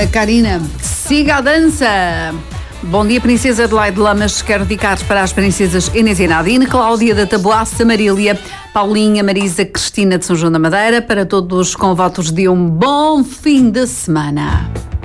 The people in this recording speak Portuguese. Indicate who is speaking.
Speaker 1: Karina. Siga a dança. Bom dia, Princesa Adelaide Lamas. Quero dedicar para as princesas Inês e Nadine, Cláudia da Taboaça, Marília, Paulinha, Marisa, Cristina de São João da Madeira. Para todos com votos de um bom fim de semana.